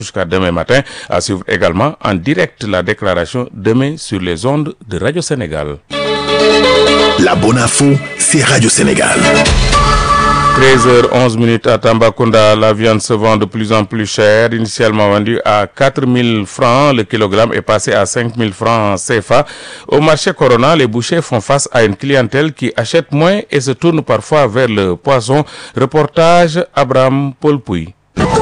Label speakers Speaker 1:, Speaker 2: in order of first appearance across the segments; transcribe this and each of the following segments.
Speaker 1: Jusqu'à demain matin, à suivre également en direct la déclaration demain sur les ondes de Radio Sénégal.
Speaker 2: La bonne info, c'est Radio Sénégal.
Speaker 1: 13h11 à Tambacounda, la viande se vend de plus en plus cher. Initialement vendue à 4 000 francs, le kilogramme est passé à 5 000 francs CFA. Au marché Corona, les bouchers font face à une clientèle qui achète moins et se tourne parfois vers le poisson. Reportage Abraham Paul-Pouy.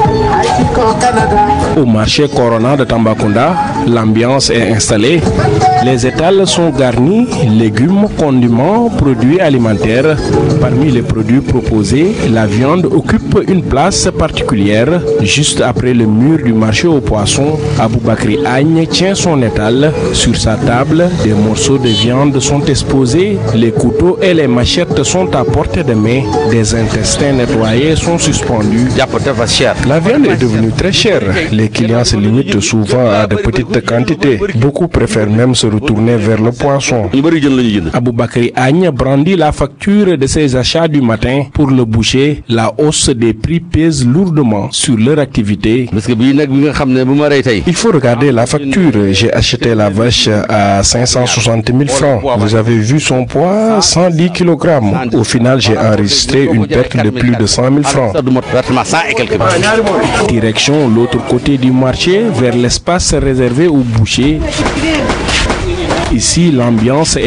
Speaker 3: Au marché Corona de Tambacounda, l'ambiance est installée. Les étals sont garnis, légumes, condiments, produits alimentaires. Parmi les produits proposés, la viande occupe une place particulière. Juste après le mur du marché aux poissons, Aboubakri Agne tient son étal. Sur sa table, des morceaux de viande sont exposés. Les couteaux et les machettes sont à portée de main. Des intestins nettoyés sont suspendus. La viande est devenue très chère. Les clients se limitent souvent à de petites quantités. Beaucoup préfèrent même se retourner vers le poisson. Aboubakri Agne brandit la facture de ses achats du matin. Pour le boucher, la hausse des prix pèse lourdement sur leur activité. Il faut regarder la facture. J'ai acheté la vache à 560 000 francs. Vous avez vu son poids, 110 kg. Au final, j'ai enregistré une perte de plus de 100 000 francs. Direction l'autre côté du marché, vers l'espace réservé aux bouchers. Ici, l'ambiance est